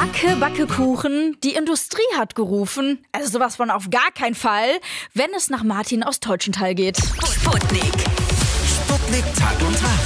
Backe, Backe Kuchen, die Industrie hat gerufen. Also sowas von auf gar keinen Fall, wenn es nach Martin aus Teutschenthal geht. Sputnik. Sputnik Tag und Tag.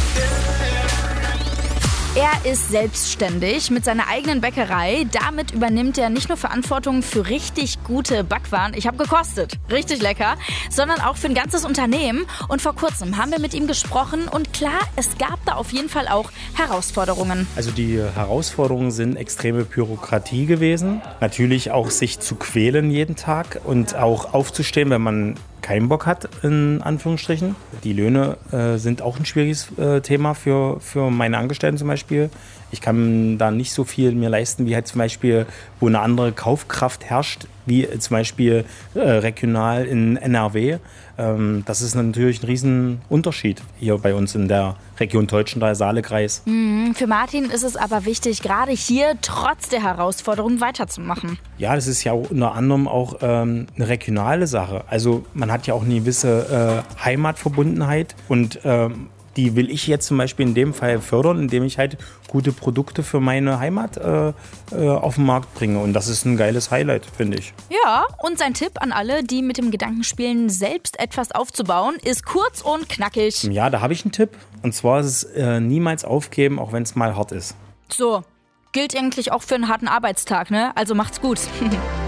Er ist selbstständig mit seiner eigenen Bäckerei. Damit übernimmt er nicht nur Verantwortung für richtig gute Backwaren, ich habe gekostet, richtig lecker, sondern auch für ein ganzes Unternehmen. Und vor kurzem haben wir mit ihm gesprochen und klar, es gab da auf jeden Fall auch Herausforderungen. Also die Herausforderungen sind extreme Bürokratie gewesen. Natürlich auch sich zu quälen jeden Tag und auch aufzustehen, wenn man keinen Bock hat, in Anführungsstrichen. Die Löhne sind auch ein schwieriges Thema für meine Angestellten zum Beispiel. Ich kann da nicht so viel mir leisten, wie halt zum Beispiel, wo eine andere Kaufkraft herrscht, wie zum Beispiel regional in NRW. Das ist natürlich ein Riesenunterschied hier bei uns in der Region Teutschenthal, Saalekreis. Für Martin ist es aber wichtig, gerade hier trotz der Herausforderungen weiterzumachen. Ja, das ist ja auch unter anderem auch eine regionale Sache. Also man hat ja auch eine gewisse Heimatverbundenheit und die will ich jetzt zum Beispiel in dem Fall fördern, indem ich halt gute Produkte für meine Heimat auf den Markt bringe. Und das ist ein geiles Highlight, finde ich. Ja, und sein Tipp an alle, die mit dem Gedanken spielen, selbst etwas aufzubauen, ist kurz und knackig. Ja, da habe ich einen Tipp. Und zwar ist es niemals aufgeben, auch wenn es mal hart ist. So, gilt eigentlich auch für einen harten Arbeitstag, ne? Also macht's gut.